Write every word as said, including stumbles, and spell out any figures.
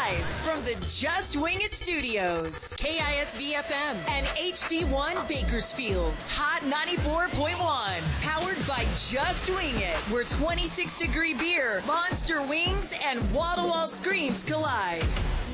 Live from the Just Wing It Studios. K I S B F M and H D one Bakersfield. Hot ninety-four point one. Powered by Just Wing It. Where twenty-six degree beer, monster wings, and wall-to-wall screens collide.